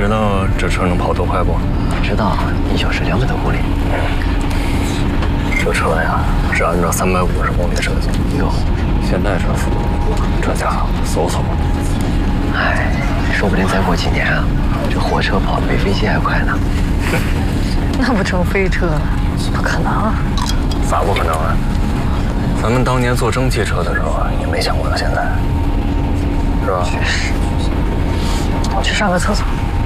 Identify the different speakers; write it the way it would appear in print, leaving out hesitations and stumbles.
Speaker 1: 知道这车能跑多快不？
Speaker 2: 知道，1小时200多公里。
Speaker 1: 这车呀，是按照350公里设计。
Speaker 2: 哟，
Speaker 1: 现在这速度，这家伙嗖嗖。
Speaker 2: 哎，说不定再过几年啊，这火车跑得比飞机还快呢。
Speaker 3: 那不成飞车了？不可能啊！
Speaker 1: 咋不可能啊？咱们当年坐蒸汽车的时候啊，也没想过到现在，是吧？
Speaker 3: 确实。我去上个厕所。